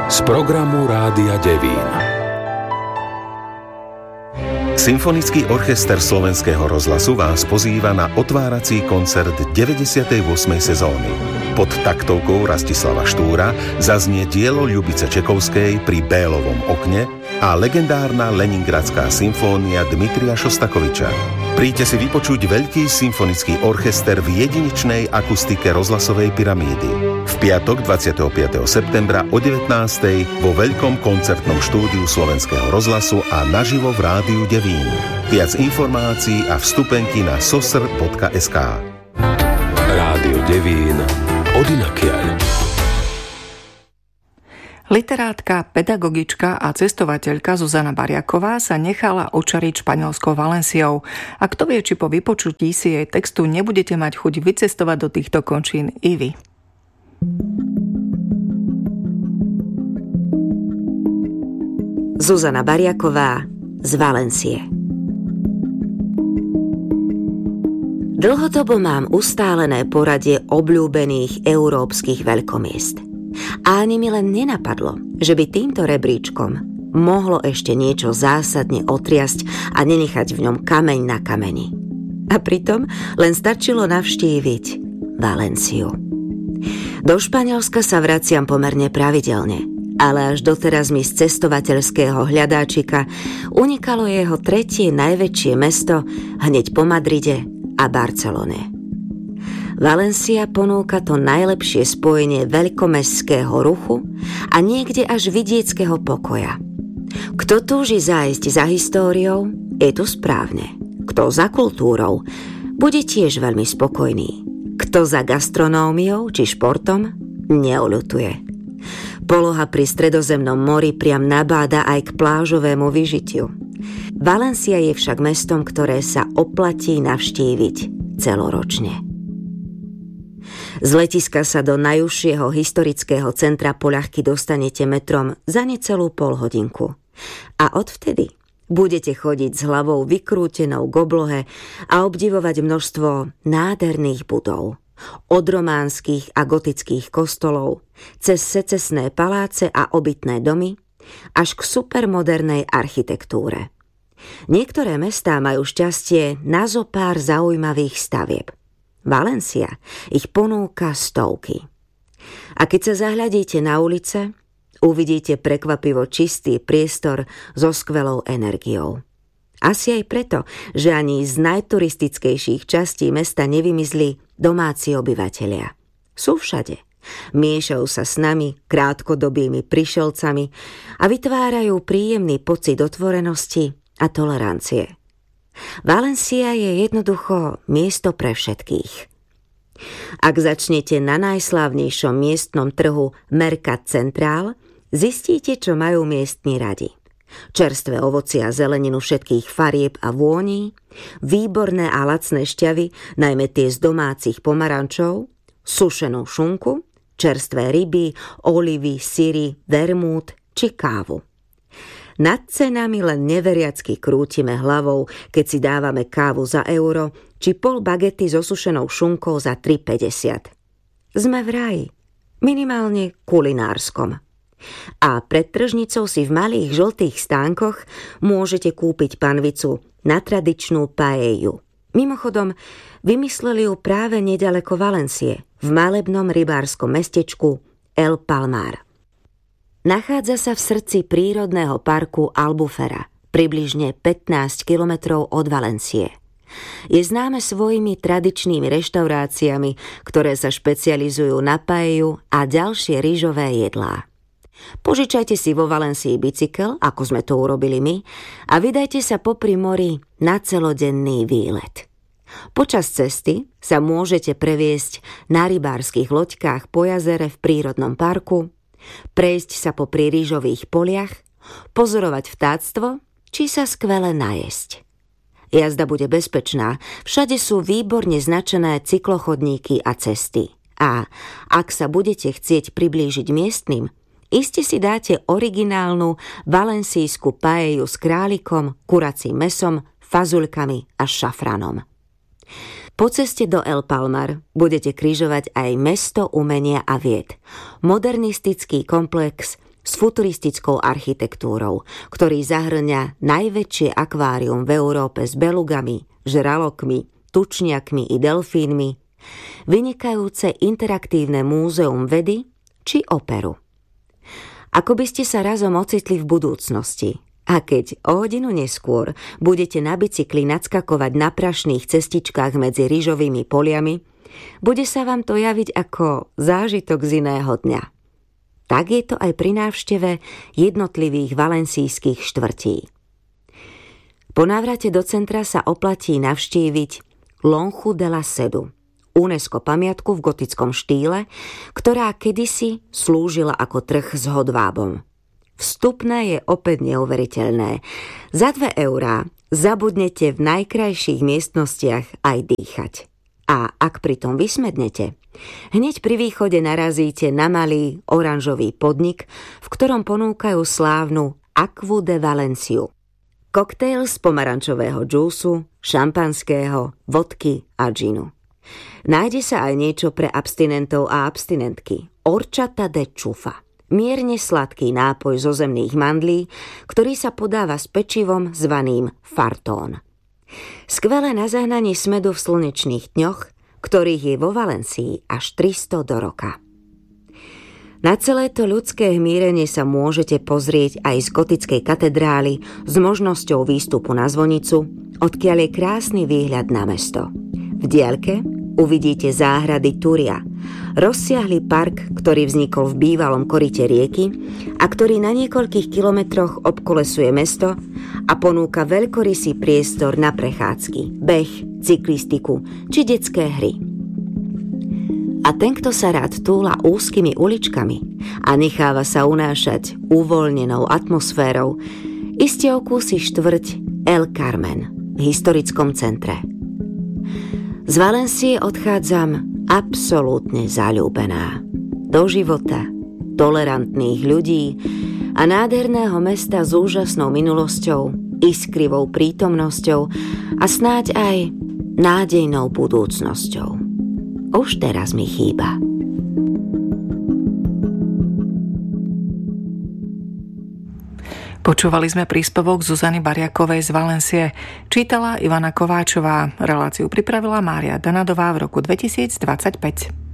z programu Rádia Devín. Symfonický orchester Slovenského rozhlasu vás pozýva na otvárací koncert 98. sezóny. Pod taktovkou Rastislava Štúra zaznie dielo Ľubice Čekovskej Pri Bélovom okne a legendárna Leningradská symfónia Dmitrija Šostakoviča. Príďte si vypočuť veľký symfonický orchester v jedinečnej akustike rozhlasovej pyramídy. V piatok 25. septembra o 19. vo veľkom koncertnom štúdiu Slovenského rozhlasu a naživo v Rádiu Devín. Viac informácií a vstupenky na sosr.sk. Rádio Devín odinakiaľ. Literátka, pedagogička a cestovateľka Zuzana Bariaková sa nechala očariť španielskou Valenciou. A kto vie, či po vypočutí si jej textu nebudete mať chuť vycestovať do týchto končín i vy. Zuzana Bariaková z Valencie. Dlhodobo mám ustálené poradie obľúbených európskych veľkomiest. A ani mi len nenapadlo, že by týmto rebríčkom mohlo ešte niečo zásadne otriasť a nenechať v ňom kameň na kameni. A pritom len stačilo navštíviť Valenciu. Do Španielska sa vraciam pomerne pravidelne, ale až doteraz mi z cestovateľského hľadáčika unikalo jeho tretie najväčšie mesto hneď po Madride a Barcelone. Valencia ponúka to najlepšie spojenie veľkomestského ruchu a niekde až vidieckého pokoja. Kto túži zájsť za históriou, je tu správne. Kto za kultúrou, bude tiež veľmi spokojný. Kto za gastronómiou či športom, neoľutuje. Poloha pri Stredozemnom mori priam nabáda aj k plážovému vyžitiu. Valencia je však mestom, ktoré sa oplatí navštíviť celoročne. Z letiska sa do najúžšieho historického centra poľahky dostanete metrom za necelú polhodinku. A odvtedy budete chodiť s hlavou vykrútenou k oblohe a obdivovať množstvo nádherných budov. Od románskych a gotických kostolov, cez secesné paláce a obytné domy, až k supermodernej architektúre. Niektoré mestá majú šťastie na zo pár zaujímavých stavieb. Valencia ich ponúka stovky. A keď sa zahľadíte na ulice, uvidíte prekvapivo čistý priestor so skvelou energiou. Asi aj preto, že ani z najturistickejších častí mesta nevymizli domáci obyvatelia. Sú všade. Miešajú sa s nami, krátkodobými prišelcami a vytvárajú príjemný pocit otvorenosti a tolerancie. Valencia je jednoducho miesto pre všetkých. Ak začnete na najslávnejšom miestnom trhu Mercat Central, zistíte, čo majú miestni radi. Čerstvé ovocie a zeleninu všetkých farieb a vôní, výborné a lacné šťavy, najmä tie z domácich pomarančov, sušenú šunku, čerstvé ryby, olivy, syry, vermút či kávu. Nad cenami len neveriacky krútime hlavou, keď si dávame kávu za euro či pol bagety so sušenou šunkou za 3,50. Sme v raji, minimálne kulinárskom. A pred tržnicou si v malých žltých stánkoch môžete kúpiť panvicu na tradičnú paellu. Mimochodom, vymysleli ju práve nedaleko Valencie, v malebnom rybárskom mestečku El Palmar. Nachádza sa v srdci prírodného parku Albufera, približne 15 kilometrov od Valencie. Je známe svojimi tradičnými reštauráciami, ktoré sa špecializujú na paellu a ďalšie ryžové jedlá. Požičajte si vo Valencii bicykel, ako sme to urobili my, a vydajte sa popri mori na celodenný výlet. Počas cesty sa môžete previesť na rybárskych loďkách po jazere v prírodnom parku, prejsť sa popri rýžových poliach, pozorovať vtáctvo, či sa skvele najesť. Jazda bude bezpečná, všade sú výborne značené cyklochodníky a cesty. A ak sa budete chcieť priblížiť miestnym, iste si dáte originálnu valencijskú paellu s králikom, kuracím mäsom, fazuľkami a šafranom. Po ceste do El Palmar budete križovať aj mesto umenia a vied, modernistický komplex s futuristickou architektúrou, ktorý zahŕňa najväčšie akvárium v Európe s belugami, žralokmi, tučniakmi i delfínmi, vynikajúce interaktívne múzeum vedy či operu. Ako by ste sa razom ocitli v budúcnosti a keď o hodinu neskôr budete na bicykli nadskakovať na prašných cestičkách medzi ryžovými poliami, bude sa vám to javiť ako zážitok z iného dňa. Tak je to aj pri návšteve jednotlivých valensijských štvrtí. Po návrate do centra sa oplatí navštíviť Lonchu de la Sedu, UNESCO pamiatku v gotickom štýle, ktorá kedysi slúžila ako trh s hodvábom. Vstupné je opäť neuveriteľné. Za 2 eurá zabudnete v najkrajších miestnostiach aj dýchať. A ak pritom vysmednete, hneď pri východe narazíte na malý oranžový podnik, v ktorom ponúkajú slávnu Aquu de Valenciu. Koktejl z pomarančového džúsu, šampanského, vodky a džinu. Nájde sa aj niečo pre abstinentov a abstinentky. Horchata de čufa. Mierne sladký nápoj zo zemných mandlí, ktorý sa podáva s pečivom zvaným fartón. Skvelé na zahnanie smedu v slnečných dňoch, ktorých je vo Valencii až 300 do roka. Na celé to ľudské hmírenie sa môžete pozrieť aj z gotickej katedrály s možnosťou výstupu na zvonicu, odkiaľ je krásny výhľad na mesto. V diaľke uvidíte záhrady Turia, rozsiahly park, ktorý vznikol v bývalom koryte rieky a ktorý na niekoľkých kilometroch obkolesuje mesto a ponúka veľkorysý priestor na prechádzky, beh, cyklistiku či detské hry. A ten, kto sa rád túla úzkymi uličkami a necháva sa unášať uvoľnenou atmosférou, iste okúsi štvrť El Carmen v historickom centre. Z Valencie odchádzam absolútne zaľúbená. Do života, tolerantných ľudí a nádherného mesta s úžasnou minulosťou, iskrivou prítomnosťou a snáď aj nádejnou budúcnosťou. Už teraz mi chýba. Počúvali sme príspevok Zuzany Bariakovej z Valencie. Čítala Ivana Kováčová. Reláciu pripravila Mária Danadová v roku 2025.